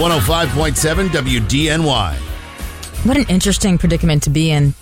105.7 WDNY. What an interesting predicament to be in.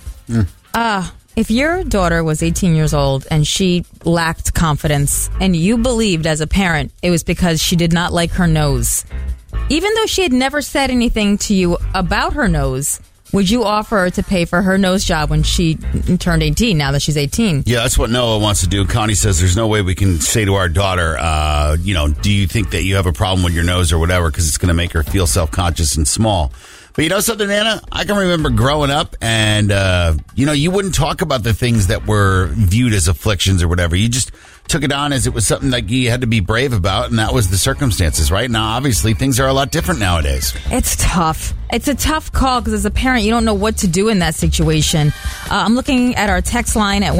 If your daughter was 18 years old and she lacked confidence and you believed as a parent it was because she did not like her nose, even though she had never said anything to you about her nose, would you offer her to pay for her nose job when she turned 18, now that she's 18? Yeah, that's what Noah wants to do. Connie says there's no way we can say to our daughter, do you think that you have a problem with your nose or whatever, because it's going to make her feel self-conscious and small. But you know something, Anna? I can remember growing up and, you wouldn't talk about the things that were viewed as afflictions or whatever. You just took it on as it was something like you had to be brave about, and that was the circumstances, right? Now, obviously, things are a lot different nowadays. It's tough. It's a tough call because as a parent, you don't know what to do in that situation. I'm looking at our text line at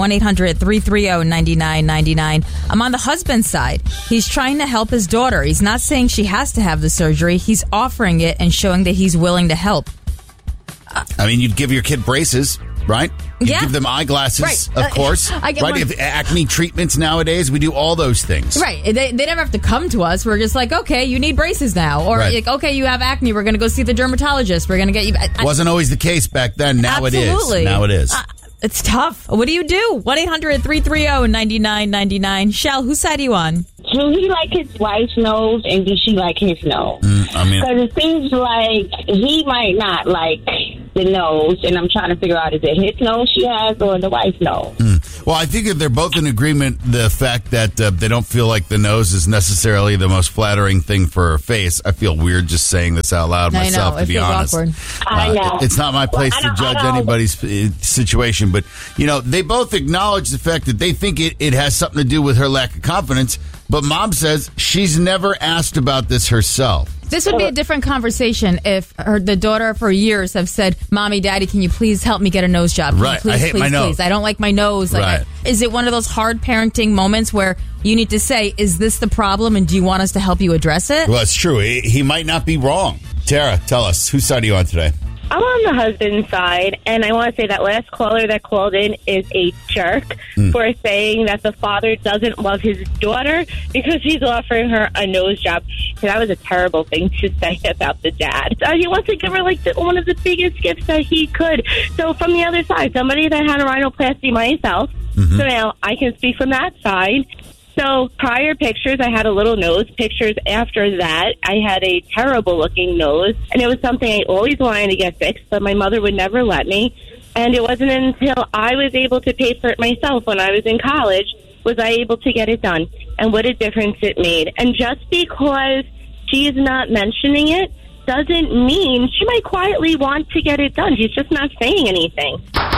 1-800-330-9999. I'm on the husband's side. He's trying to help his daughter. He's not saying she has to have the surgery. He's offering it and showing that he's willing to help. I mean, you'd give your kid braces, right? You give them eyeglasses, right. Of course. Right? If acne treatments nowadays, we do all those things. Right. They never have to come to us. We're just like, okay, you need braces now. Or, right. okay, you have acne. We're going to go see the dermatologist. We're going to get you... Wasn't always the case back then. Now Absolutely. It is. Now it is. It's tough. What do you do? 1-800-330-9999. Shell, whose side are you on? Do he like his wife's nose, and does she like his nose? Because it seems like he might not like the nose, and I'm trying to figure out, is it his nose she has or the wife's nose? Well, I think that they're both in agreement, the fact that they don't feel like the nose is necessarily the most flattering thing for her face. I feel weird just saying this out loud myself, to be honest. Awkward. I know. It's not my place to judge anybody's situation, but, they both acknowledge the fact that they think it has something to do with her lack of confidence, but Mom says she's never asked about this herself. This would be a different conversation if the daughter for years have said, Mommy, Daddy, can you please help me get a nose job? Right. Please, I hate my nose. Please. I don't like my nose. Right. Is it one of those hard parenting moments where you need to say, is this the problem and do you want us to help you address it? Well, it's true. He might not be wrong. Tara, tell us, whose side are you on today? I'm on the husband's side, and I want to say that last caller that called in is a jerk for saying that the father doesn't love his daughter because he's offering her a nose job. So that was a terrible thing to say about the dad. He wants to give her one of the biggest gifts that he could. So from the other side, somebody that had a rhinoplasty myself, so now I can speak from that side. So prior pictures, I had a little nose. Pictures after that, I had a terrible-looking nose. And it was something I always wanted to get fixed, but my mother would never let me. And it wasn't until I was able to pay for it myself when I was in college was I able to get it done. And what a difference it made. And just because she's not mentioning it doesn't mean she might quietly want to get it done. She's just not saying anything.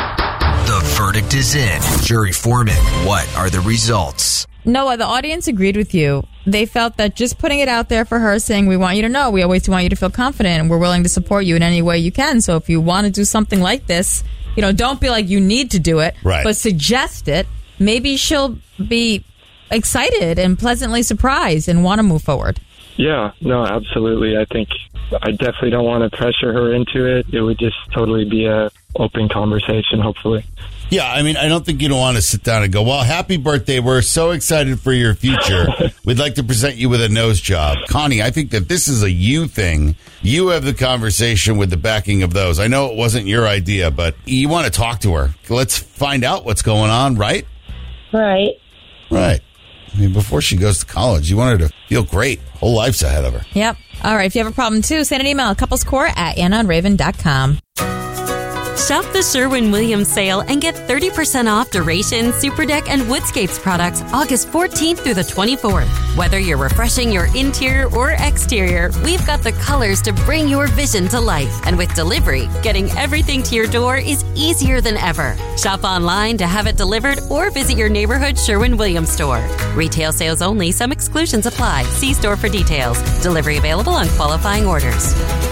The verdict is in. Jury foreman, what are the results? Noah, the audience agreed with you. They felt that just putting it out there for her, saying, we want you to know, we always want you to feel confident, and we're willing to support you in any way you can. So if you want to do something like this, don't be like you need to do it, right, but suggest it. Maybe she'll be excited and pleasantly surprised and want to move forward. Yeah, no, absolutely. I think I definitely don't want to pressure her into it. It would just totally be a open conversation, hopefully. Yeah, I mean, I don't think you don't want to sit down and go, well, happy birthday. We're so excited for your future. We'd like to present you with a nose job. Connie, I think that this is a you thing. You have the conversation with the backing of those. I know it wasn't your idea, but you want to talk to her. Let's find out what's going on, right? Right. Right. I mean, before she goes to college, you want her to feel great. Whole life's ahead of her. Yep. All right. If you have a problem, too, send an email, couplescore@AnnaandRaven.com. Shop the Sherwin-Williams sale and get 30% off Duration, Superdeck, and Woodscapes products August 14th through the 24th. Whether you're refreshing your interior or exterior, we've got the colors to bring your vision to life. And with delivery, getting everything to your door is easier than ever. Shop online to have it delivered or visit your neighborhood Sherwin-Williams store. Retail sales only. Some exclusions apply. See store for details. Delivery available on qualifying orders.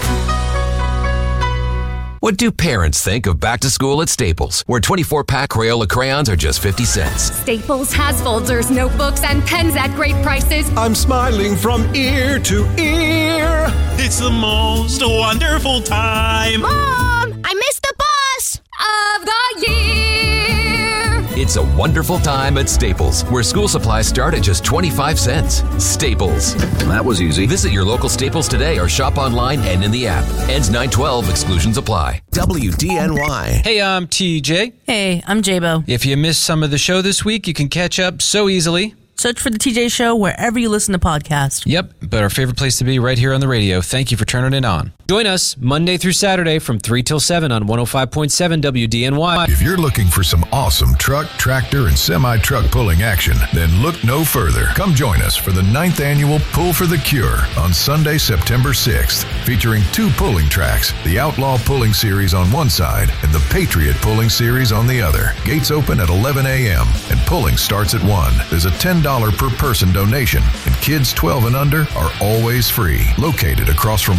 What do parents think of back to school at Staples, where 24-pack Crayola crayons are just 50 cents? Staples has folders, notebooks, and pens at great prices. I'm smiling from ear to ear. It's the most wonderful time. Mom, I missed the bus of the year. It's a wonderful time at Staples, where school supplies start at just 25 cents. Staples. That was easy. Visit your local Staples today or shop online and in the app. Ends 9/12. Exclusions apply. WDNY. Hey, I'm TJ. Hey, I'm J-Bo. If you missed some of the show this week, you can catch up so easily. Search for The TJ Show wherever you listen to podcasts. Yep, but our favorite place to be right here on the radio. Thank you for turning it on. Join us Monday through Saturday from 3 till 7 on 105.7 WDNY. If you're looking for some awesome truck, tractor, and semi-truck pulling action, then look no further. Come join us for the 9th annual Pull for the Cure on Sunday, September 6th, featuring 2 pulling tracks, the Outlaw Pulling Series on one side and the Patriot Pulling Series on the other. Gates open at 11 a.m. and pulling starts at 1. There's a $10 per person donation, and kids 12 and under are always free. Located across from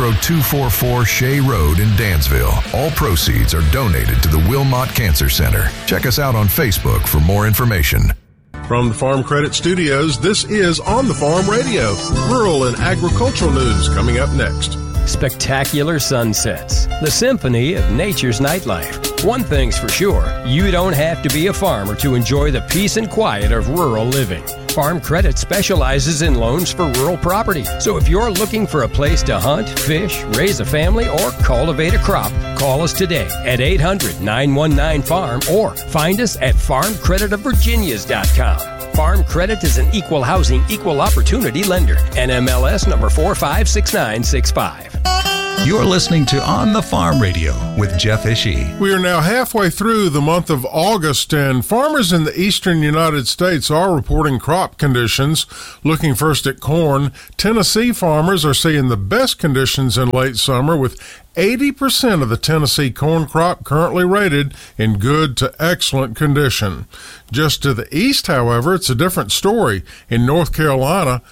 10244 Shea Road in Dansville. All proceeds are donated to the Wilmot Cancer Center. Check us out on Facebook for more information. From the Farm Credit Studios, this is On the Farm Radio. Rural and agricultural news coming up next. Spectacular sunsets, the symphony of nature's nightlife. One thing's for sure, you don't have to be a farmer to enjoy the peace and quiet of rural living. Farm Credit specializes in loans for rural property. So if you're looking for a place to hunt, fish, raise a family, or cultivate a crop, call us today at 800-919-FARM or find us at farmcreditofvirginias.com. Farm Credit is an equal housing, equal opportunity lender. NMLS number 456965. You're listening to On the Farm Radio with Jeff Ishii. We are now halfway through the month of August, and farmers in the eastern United States are reporting crop conditions. Looking first at corn, Tennessee farmers are seeing the best conditions in late summer, with 80% of the Tennessee corn crop currently rated in good to excellent condition. Just to the east, however, it's a different story. In North Carolina,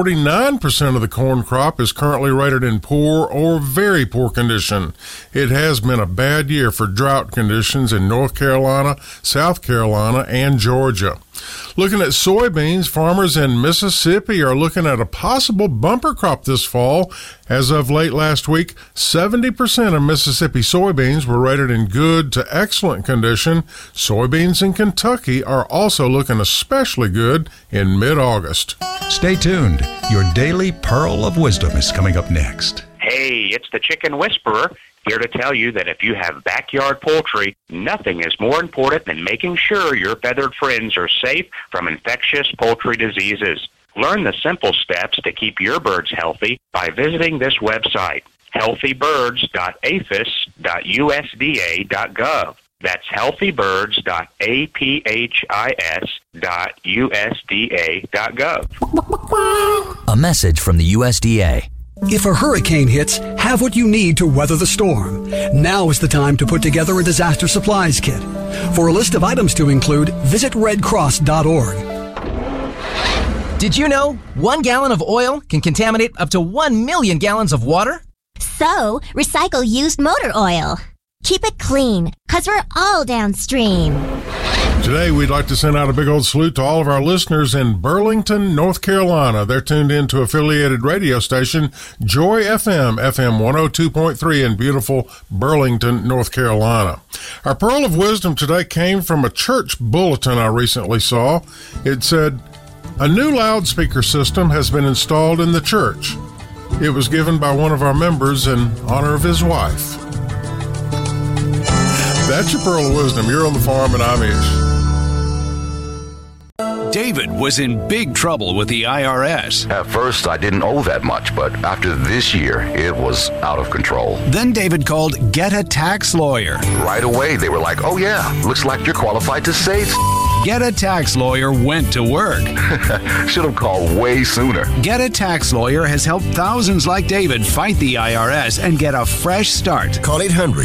49% of the corn crop is currently rated in poor or very poor condition. It has been a bad year for drought conditions in North Carolina, South Carolina, and Georgia. Looking at soybeans, farmers in Mississippi are looking at a possible bumper crop this fall. As of late last week, 70% of Mississippi soybeans were rated in good to excellent condition. Soybeans in Kentucky are also looking especially good in mid-August. Stay tuned. Your daily Pearl of Wisdom is coming up next. Hey, it's the Chicken Whisperer, here to tell you that if you have backyard poultry, nothing is more important than making sure your feathered friends are safe from infectious poultry diseases. Learn the simple steps to keep your birds healthy by visiting this website, healthybirds.aphis.usda.gov. That's healthybirds.aphis.usda.gov. A message from the USDA. If a hurricane hits, have what you need to weather the storm. Now is the time to put together a disaster supplies kit. For a list of items to include, visit redcross.org. Did you know 1 gallon of oil can contaminate up to 1 million gallons of water? So, recycle used motor oil. Keep it clean, 'cause we're all downstream. Today, we'd like to send out a big old salute to all of our listeners in Burlington, North Carolina. They're tuned in to affiliated radio station Joy FM, FM 102.3 in beautiful Burlington, North Carolina. Our Pearl of Wisdom today came from a church bulletin I recently saw. It said, "A new loudspeaker system has been installed in the church. It was given by one of our members in honor of his wife." That's your Pearl of Wisdom. You're on the farm, and I'm Ish. David was in big trouble with the IRS. At first, I didn't owe that much, but after this year, it was out of control. Then David called Get a Tax Lawyer. Right away, they were like, "Oh yeah, looks like you're qualified to save." Get a Tax Lawyer went to work. Should have called way sooner. Get a Tax Lawyer has helped thousands like David fight the IRS and get a fresh start. Call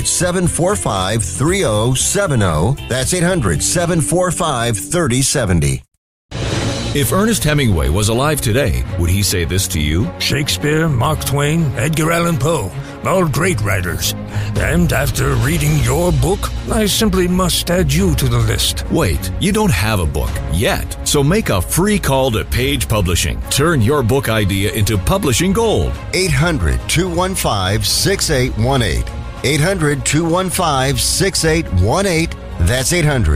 800-745-3070. That's 800-745-3070. If Ernest Hemingway was alive today, would he say this to you? Shakespeare, Mark Twain, Edgar Allan Poe, all great writers. And after reading your book, I simply must add you to the list. Wait, you don't have a book yet, so make a free call to Page Publishing. Turn your book idea into publishing gold. 800-215-6818. 800-215-6818. That's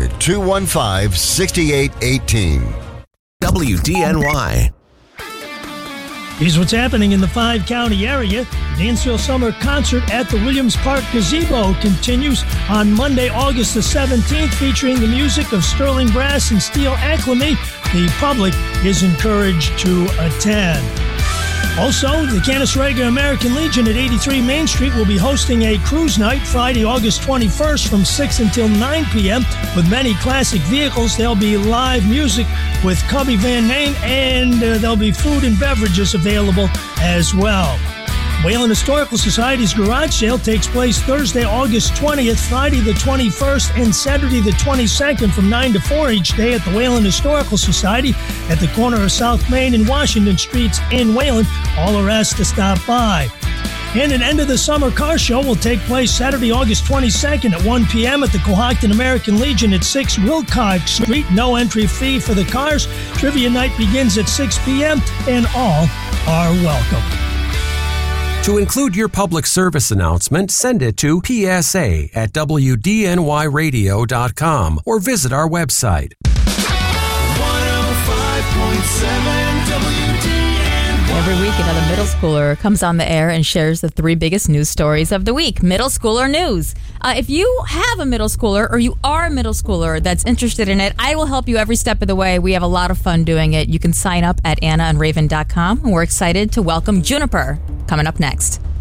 800-215-6818. WDNY. Here's what's happening in the 5-county area. The Dansville Summer Concert at the Williams Park Gazebo continues on Monday, August the 17th, featuring the music of Sterling Brass and Steel Acclimate. The public is encouraged to attend. Also, the Canis Rega American Legion at 83 Main Street will be hosting a cruise night Friday, August 21st from 6 until 9 p.m. With many classic vehicles. There'll be live music with Cubby Van Name, and there'll be food and beverages available as well. Wayland Historical Society's garage sale takes place Thursday, August 20th, Friday the 21st, and Saturday the 22nd from 9 to 4 each day at the Wayland Historical Society at the corner of South Main and Washington Streets in Wayland. All are asked to stop by. And an end of the summer car show will take place Saturday, August 22nd at 1 p.m. at the Cohocton American Legion at 6 Wilcox Street. No entry fee for the cars. Trivia night begins at 6 p.m. and all are welcome. To include your public service announcement, send it to psa@wdnyradio.com or visit our website. 105.7 WDNY. Every week, another middle schooler comes on the air and shares the 3 biggest news stories of the week. Middle schooler news. If you have a middle schooler or you are a middle schooler that's interested in it, I will help you every step of the way. We have a lot of fun doing it. You can sign up at AnnaandRaven.com. We're excited to welcome Juniper coming up next.